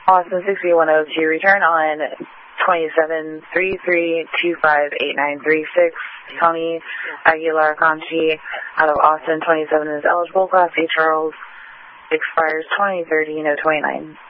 Austin 6102, return on 2733258936. Tony Aguilar Conchi out of Austin 27 is eligible. Class A Charles expires 2030, no 29.